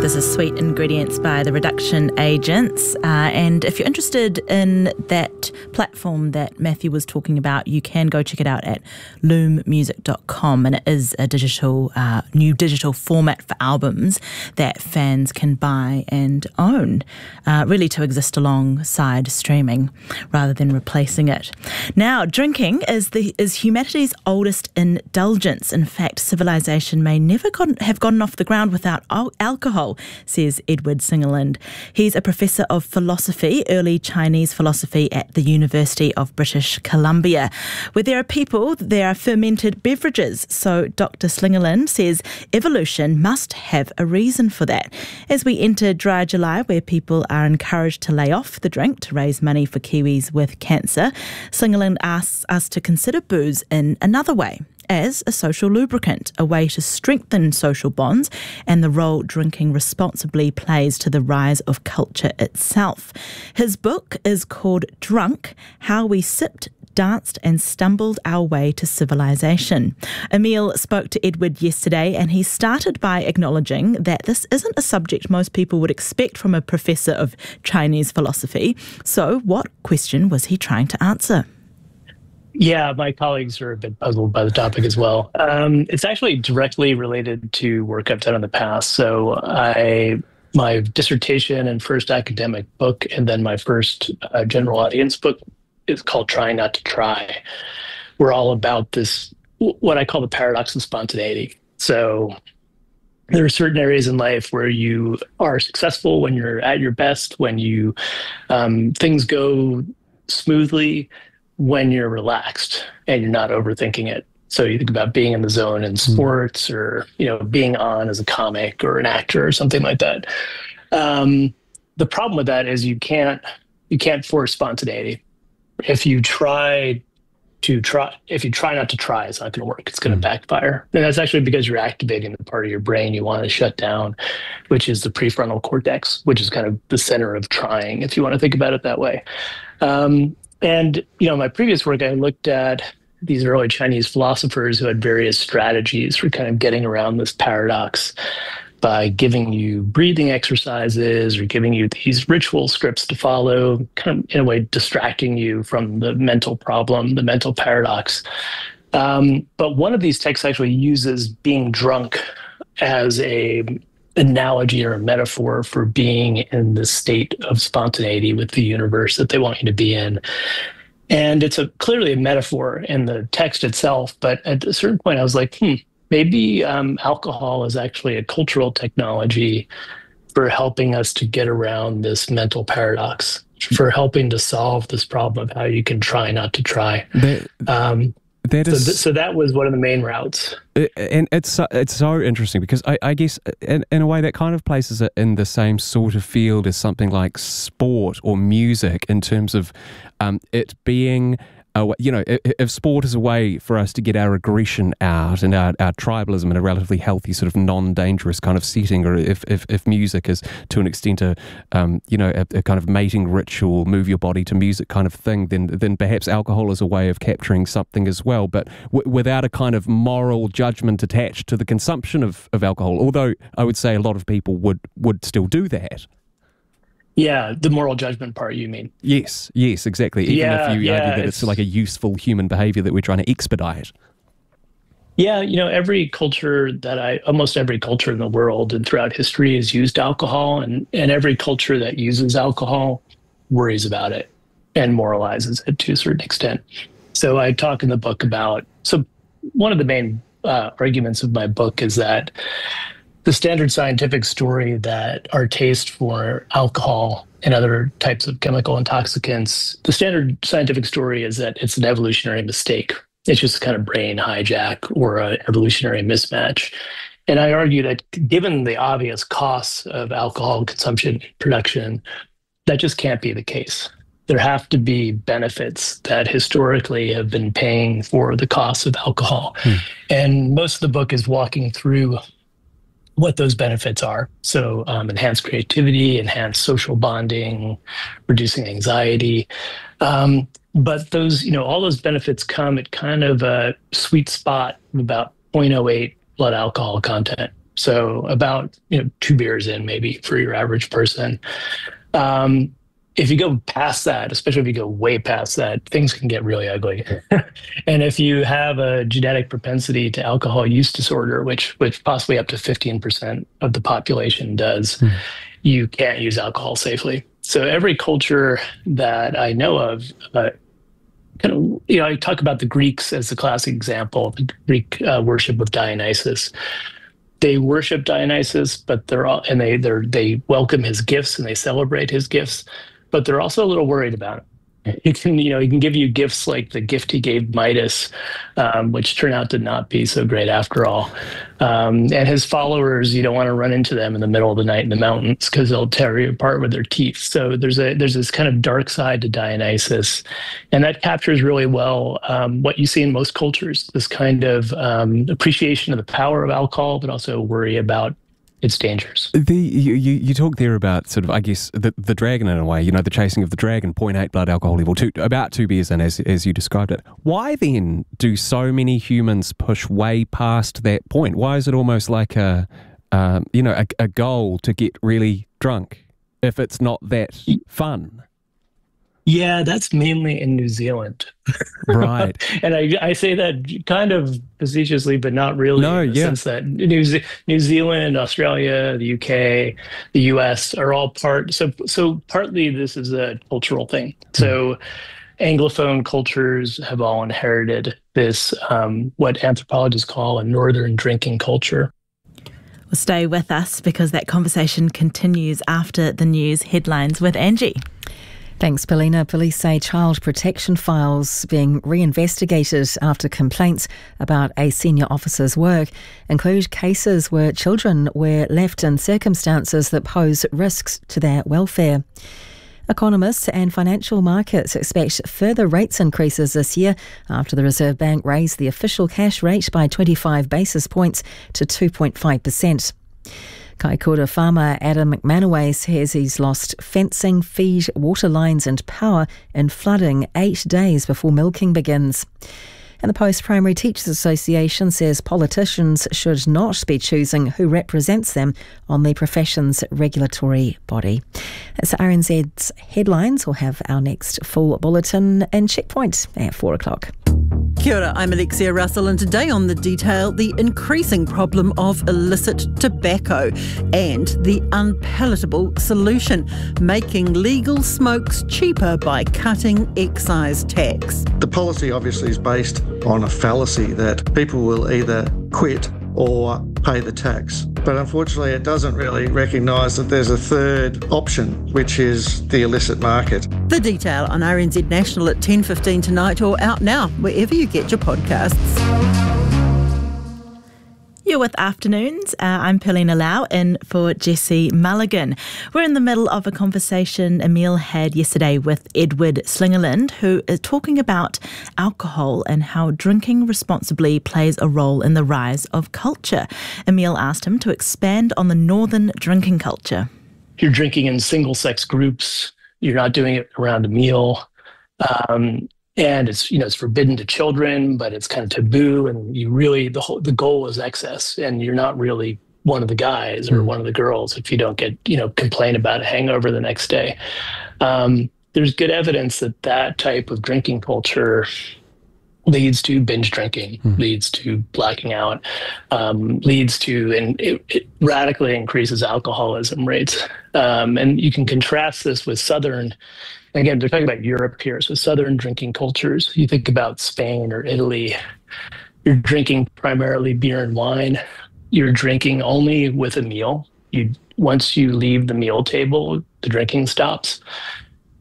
This is Sweet Ingredients by The Reduction Agents. And if you're interested in that platform that Matthew was talking about, you can go check it out at loommusic.com. And it is a new digital format for albums that fans can buy and own, really to exist alongside streaming rather than replacing it. Now, drinking is humanity's oldest indulgence. In fact, civilization may never have gotten off the ground without alcohol, says Edward Singerland. He's a professor of philosophy, early Chinese philosophy at the University of British Columbia. Where there are people, there are fermented beverages. So Dr. Singerland says evolution must have a reason for that. As we enter Dry July, where people are encouraged to lay off the drink to raise money for Kiwis with cancer, Singerland asks us to consider booze in another way, as a social lubricant, a way to strengthen social bonds and the role drinking responsibly plays to the rise of culture itself. His book is called Drunk: How We Sipped, Danced and Stumbled Our Way to Civilization. Emil spoke to Edward yesterday, and he started by acknowledging that this isn't a subject most people would expect from a professor of Chinese philosophy. So what question was he trying to answer? Yeah, my colleagues are a bit puzzled by the topic as well. It's actually directly related to work I've done in the past. So my dissertation and first academic book, and then my first general audience book is called Trying Not to Try. We're all about this, what I call the paradox of spontaneity. So there are certain areas in life where you are successful when you're at your best, when you things go smoothly, when you're relaxed and you're not overthinking it. So you think about being in the zone in sports, or being on as a comic or an actor or something like that. The problem with that is you can't force spontaneity. If you try not to try, it's not going to work. It's going to backfire. And that's actually because you're activating the part of your brain you want to shut down, which is the prefrontal cortex, which is kind of the center of trying, if you want to think about it that way. And, my previous work, I looked at these early Chinese philosophers who had various strategies for kind of getting around this paradox by giving you breathing exercises or giving you these ritual scripts to follow, kind of in a way distracting you from the mental problem, the mental paradox. But one of these texts actually uses being drunk as a analogy or a metaphor for being in the state of spontaneity with the universe that they want you to be in. And it's clearly a metaphor in the text itself, but at a certain point I was like, maybe alcohol is actually a cultural technology for helping us to get around this mental paradox, for helping to solve this problem of how you can try not to try. So that was one of the main routes. And it's so interesting because I guess in a way that kind of places it in the same sort of field as something like sport or music, in terms of it being, if sport is a way for us to get our aggression out and our tribalism in a relatively healthy sort of non-dangerous kind of setting, or if music is to an extent a kind of mating ritual, move your body to music kind of thing, then perhaps alcohol is a way of capturing something as well, but without a kind of moral judgment attached to the consumption of alcohol, although I would say a lot of people would still do that. Yeah, the moral judgment part, you mean? Yes, exactly. Even if you argue that it's like a useful human behavior that we're trying to expedite. Yeah, almost every culture in the world and throughout history has used alcohol, and every culture that uses alcohol worries about it and moralizes it to a certain extent. So I talk in the book about, one of the main arguments of my book is that the standard scientific story that our taste for alcohol and other types of chemical intoxicants, the standard scientific story is that it's an evolutionary mistake. It's just kind of brain hijack or an evolutionary mismatch. And I argue that given the obvious costs of alcohol consumption, production, that just can't be the case. There have to be benefits that historically have been paying for the costs of alcohol. And most of the book is walking through what those benefits are. So enhanced creativity, enhanced social bonding, reducing anxiety. But those, all those benefits come at kind of a sweet spot of about 0.08 blood alcohol content. So about 2 beers in maybe for your average person. If you go past that, especially if you go way past that, things can get really ugly. And if you have a genetic propensity to alcohol use disorder, which possibly up to 15% of the population does, you can't use alcohol safely. So every culture that I know of, I talk about the Greeks as the classic example, the Greek worship of Dionysus. They worship Dionysus, but they welcome his gifts and they celebrate his gifts, but they're also a little worried about him. He can give you gifts like the gift he gave Midas, which turned out to not be so great after all. And his followers, you don't want to run into them in the middle of the night in the mountains because they'll tear you apart with their teeth. So there's this kind of dark side to Dionysus, and that captures really well what you see in most cultures. This kind of appreciation of the power of alcohol, but also worry about its dangers. You talk there about sort of, I guess, the dragon in a way, the chasing of the dragon, 0.8 blood alcohol level, about 2 beers in, as you described it. Why then do so many humans push way past that point? Why is it almost like a goal to get really drunk if it's not that fun? Yeah, that's mainly in New Zealand. Right. And I say that kind of facetiously, but not really. No, in the sense that New Zealand, Australia, the UK, the US are all so partly this is a cultural thing. So Anglophone cultures have all inherited this, what anthropologists call a northern drinking culture. Well, stay with us because that conversation continues after the news headlines with Angie. Thanks, Paulina. Police say child protection files being reinvestigated after complaints about a senior officer's work include cases where children were left in circumstances that pose risks to their welfare. Economists and financial markets expect further rates increases this year after the Reserve Bank raised the official cash rate by 25 basis points to 2.5%. Kaikoura farmer Adam McManaway says he's lost fencing, feed, water lines and power in flooding 8 days before milking begins. And the Post-Primary Teachers Association says politicians should not be choosing who represents them on the profession's regulatory body. That's RNZ's headlines. We'll have our next full bulletin in Checkpoint at 4 o'clock. Kia ora, I'm Alexia Russell, and today on The Detail, the increasing problem of illicit tobacco and the unpalatable solution, making legal smokes cheaper by cutting excise tax. The policy obviously is based on a fallacy that people will either quit or pay the tax. But unfortunately, it doesn't really recognise that there's a third option, which is the illicit market. The Detail on RNZ National at 10:15 tonight, or out now, wherever you get your podcasts. You're with Afternoons. I'm Paulina Lau in for Jesse Mulligan. We're in the middle of a conversation Emil had yesterday with Edward Slingerland, who is talking about alcohol and how drinking responsibly plays a role in the rise of culture. Emil asked him to expand on the northern drinking culture. You're drinking in single-sex groups. You're not doing it around a meal. And it's forbidden to children, but it's kind of taboo. And the goal is excess, and you're not really one of the guys or one of the girls if you don't get, complain about a hangover the next day. There's good evidence that type of drinking culture leads to binge drinking, leads to blacking out, leads to, and it radically increases alcoholism rates. And you can contrast this with Southern. Again, they're talking about Europe here, so Southern drinking cultures. You think about Spain or Italy, you're drinking primarily beer and wine. You're drinking only with a meal. Once you leave the meal table, the drinking stops.